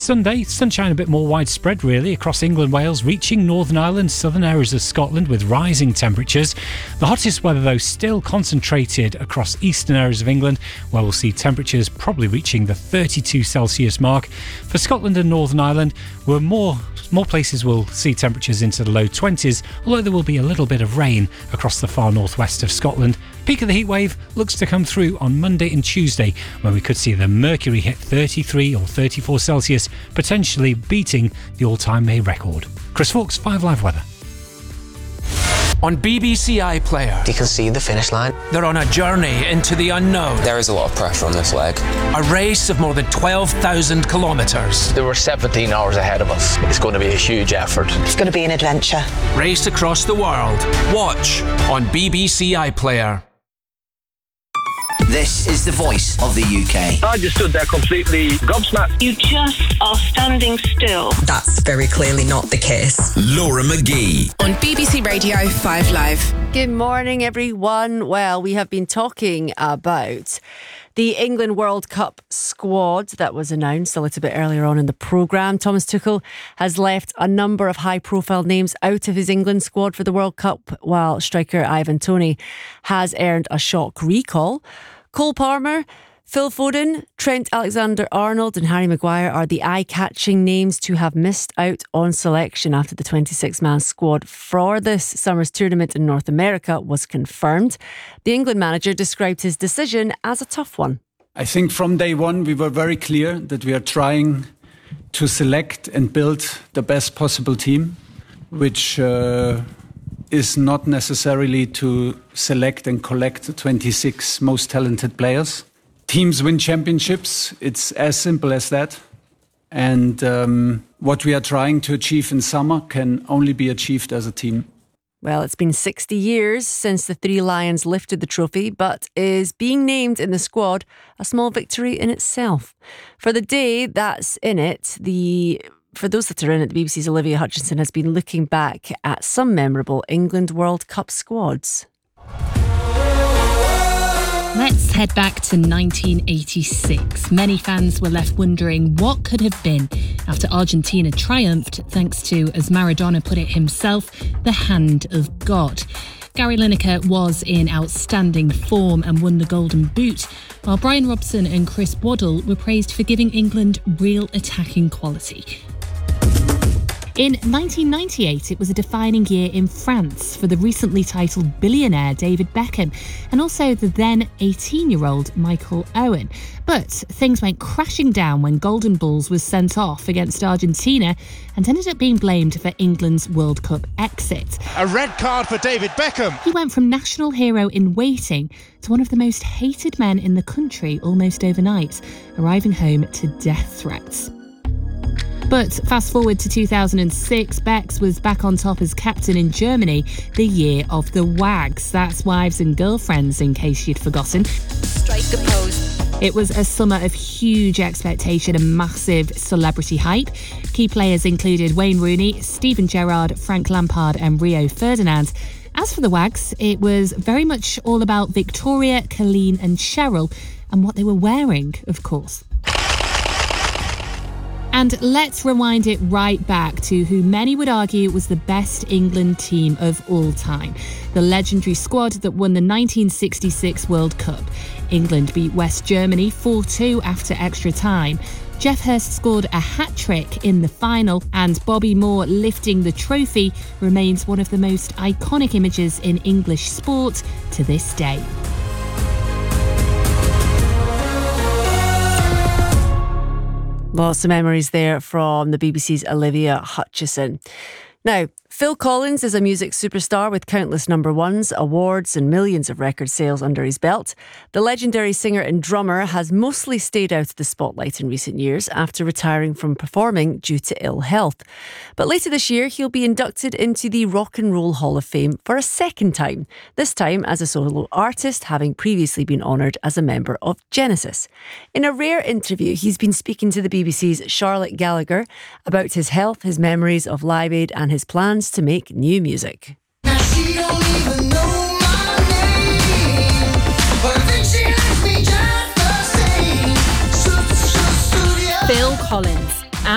Sunday, sunshine a bit more widespread really across England, Wales, reaching Northern Ireland, southern areas of Scotland with rising temperatures. The hottest weather though still concentrated across eastern areas of England, where we'll see temperatures probably reaching the 32 Celsius mark. For Scotland and Northern Ireland, where more places will see temperatures into the low 20s, although there will be a little bit of rain across the far northwest of Scotland. Peak of the heatwave looks to come through on Monday and Tuesday, when we could see the mercury hit 33 or 34 Celsius, potentially beating the all-time May record. Chris Fawkes, 5 Live Weather. On BBC iPlayer, you can see the finish line. They're on a journey into the unknown. There is a lot of pressure on this leg. A race of more than 12,000 kilometres. There were 17 hours ahead of us. It's going to be a huge effort. It's going to be an adventure. Race across the world. Watch on BBC iPlayer. This is the voice of the UK. I just stood there completely gobsmacked. You just are standing still. That's very clearly not the case. Laura McGee. On BBC Radio 5 Live. Good morning, everyone. Well, we have been talking about the England World Cup squad that was announced a little bit earlier on in the programme. Thomas Tuchel has left a number of high-profile names out of his England squad for the World Cup, while striker Ivan Toney has earned a shock recall. Cole Palmer, Phil Foden, Trent Alexander-Arnold and Harry Maguire are the eye-catching names to have missed out on selection after the 26-man squad for this summer's tournament in North America was confirmed. The England manager described his decision as a tough one. I think from day one we were very clear that we are trying to select and build the best possible team, which is not necessarily to select and collect the 26 most talented players. Teams win championships. It's as simple as that. And what we are trying to achieve in summer can only be achieved as a team. Well, it's been 60 years since the Three Lions lifted the trophy, but is being named in the squad a small victory in itself. For the day that's in it, for those that are in it, the BBC's Olivia Hutchinson has been looking back at some memorable England World Cup squads. Let's head back to 1986. Many fans were left wondering what could have been after Argentina triumphed thanks to, as Maradona put it himself, the hand of God. Gary Lineker was in outstanding form and won the Golden Boot, while Brian Robson and Chris Waddle were praised for giving England real attacking quality. In 1998, it was a defining year in France for the recently titled billionaire David Beckham and also the then 18-year-old Michael Owen. But things went crashing down when Golden Balls was sent off against Argentina and ended up being blamed for England's World Cup exit. A red card for David Beckham. He went from national hero in waiting to one of the most hated men in the country almost overnight, arriving home to death threats. But fast forward to 2006, Bex was back on top as captain in Germany, the year of the Wags. That's wives and girlfriends, in case you'd forgotten. Strike a pose. It was a summer of huge expectation and massive celebrity hype. Key players included Wayne Rooney, Steven Gerrard, Frank Lampard and Rio Ferdinand. As for the Wags, it was very much all about Victoria, Colleen and Cheryl, and what they were wearing, of course. And let's rewind it right back to who many would argue was the best England team of all time. The legendary squad that won the 1966 World Cup. England beat West Germany 4-2 after extra time. Geoff Hurst scored a hat-trick in the final, and Bobby Moore lifting the trophy remains one of the most iconic images in English sport to this day. Lots of memories there from the BBC's Olivia Hutchison. Now, Phil Collins is a music superstar with countless number ones, awards and millions of record sales under his belt. The legendary singer and drummer has mostly stayed out of the spotlight in recent years after retiring from performing due to ill health. But later this year, he'll be inducted into the Rock and Roll Hall of Fame for a second time, this time as a solo artist, having previously been honoured as a member of Genesis. In a rare interview, he's been speaking to the BBC's Charlotte Gallagher about his health, his memories of Live Aid and his plans to make new music. Now she don't even know my name, but I think she likes me just the same. Phil Collins,